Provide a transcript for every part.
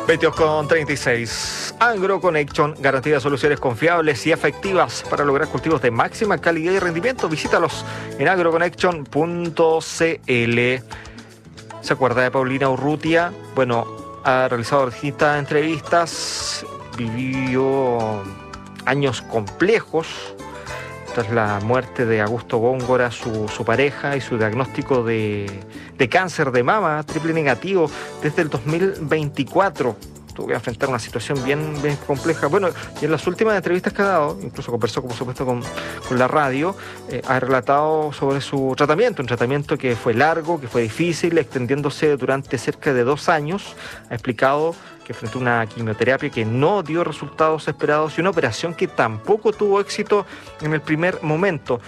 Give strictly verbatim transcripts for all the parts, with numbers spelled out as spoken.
veintidós con treinta y seis. AgroConnection, garantía de soluciones confiables y efectivas para lograr cultivos de máxima calidad y rendimiento. Visítalos en agroconnection punto c l. ¿Se acuerda de Paulina Urrutia? Bueno, ha realizado distintas entrevistas, vivió años complejos tras la muerte de Augusto Góngora, su, su pareja, y su diagnóstico de, de cáncer de mama triple negativo desde el dos mil veinticuatro. Tuvo que enfrentar una situación bien, bien compleja. Bueno, y en las últimas entrevistas que ha dado, incluso conversó, por supuesto, con, con la radio, eh, ha relatado sobre su tratamiento, un tratamiento que fue largo, que fue difícil, extendiéndose durante cerca de dos años. Ha explicado que enfrentó una quimioterapia que no dio resultados esperados y una operación que tampoco tuvo éxito en el primer momento.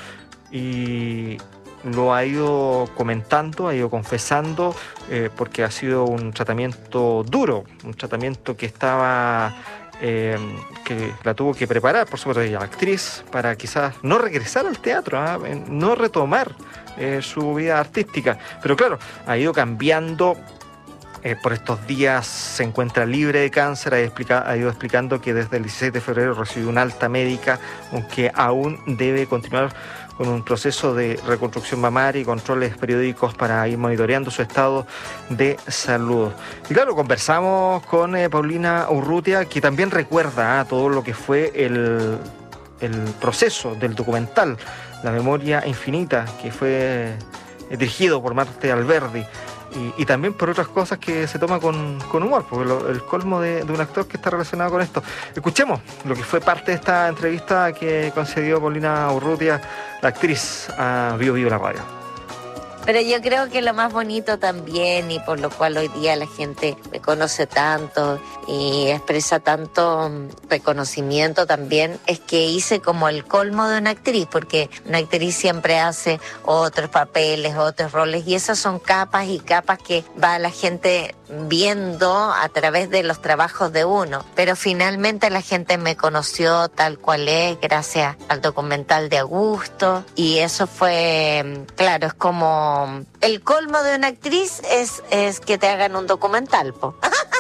Y lo ha ido comentando, ha ido confesando, eh, porque ha sido un tratamiento duro, un tratamiento que estaba, eh, que la tuvo que preparar, por supuesto, ella, actriz, para quizás no regresar al teatro, ¿eh? no retomar eh, su vida artística. Pero claro, ha ido cambiando. Eh, por estos días se encuentra libre de cáncer, ha, explica, ha ido explicando que desde el dieciséis de febrero recibió una alta médica, aunque aún debe continuar con un proceso de reconstrucción mamaria y controles periódicos para ir monitoreando su estado de salud. Y claro, conversamos con eh, Paulina Urrutia, que también recuerda ah, todo lo que fue el, el proceso del documental La Memoria Infinita, que fue eh, dirigido por Marte Alberdi. Y, y también por otras cosas que se toma con, con humor, porque lo, el colmo de, de un actor que está relacionado con esto. Escuchemos lo que fue parte de esta entrevista que concedió Paulina Urrutia, la actriz, a Vivo Vivo la Radio. Pero yo creo que lo más bonito también, y por lo cual hoy día la gente me conoce tanto y expresa tanto reconocimiento también, es que hice como el colmo de una actriz, porque una actriz siempre hace otros papeles, otros roles, y esas son capas y capas que va la gente viendo a través de los trabajos de uno. Pero finalmente la gente me conoció tal cual es, gracias al documental de Augusto, y eso fue, claro, es como el colmo de una actriz es, es que te hagan un documental, po.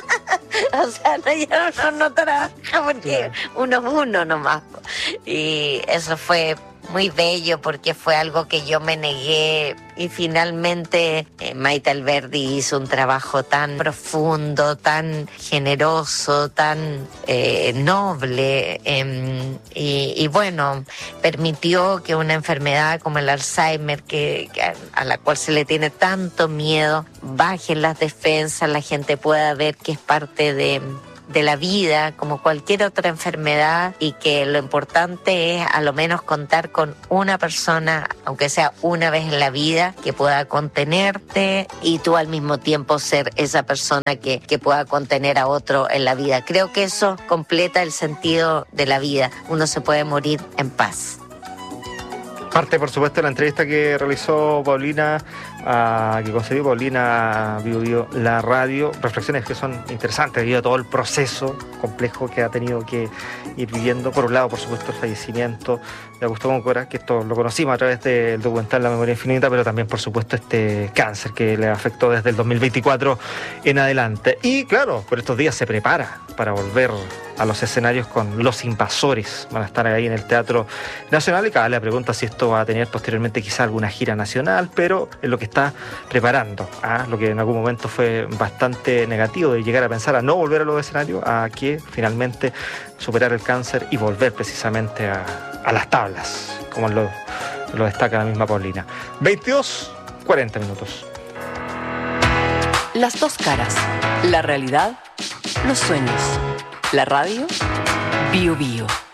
O sea, no, ya no, no trabaja porque uno es uno nomás, po. Y eso fue muy bello porque fue algo que yo me negué, y finalmente eh, Maite Alberdi hizo un trabajo tan profundo, tan generoso, tan eh, noble, eh, y, y bueno, permitió que una enfermedad como el Alzheimer, que, que a, a la cual se le tiene tanto miedo, bajen las defensas, la gente pueda ver que es parte de de la vida, como cualquier otra enfermedad, y que lo importante es a lo menos contar con una persona, aunque sea una vez en la vida, que pueda contenerte, y tú al mismo tiempo ser esa persona que, que pueda contener a otro en la vida. Creo que eso completa el sentido de la vida. Uno se puede morir en paz. Parte, por supuesto, de la entrevista que realizó Paulina, uh, que concedió Paulina Vivo Vivo la Radio, reflexiones que son interesantes debido a todo el proceso complejo que ha tenido que ir viviendo. Por un lado, por supuesto, el fallecimiento de Augusto Góngora, que esto lo conocimos a través del documental La Memoria Infinita, pero también, por supuesto, este cáncer que le afectó desde el dos mil veinticuatro en adelante. Y claro, por estos días se prepara para volver a los escenarios con Los Invasores. Van a estar ahí en el Teatro Nacional, y cada vez le pregunta si esto va a tener posteriormente quizá alguna gira nacional, pero es lo que está preparando, ¿ah? Lo que en algún momento fue bastante negativo, de llegar a pensar a no volver a los escenarios, a que finalmente superar el cáncer y volver precisamente a, a las tablas, como lo, lo destaca la misma Paulina. veintidós cuarenta minutos. Las dos caras, la realidad, los sueños. La radio, Bio Bio.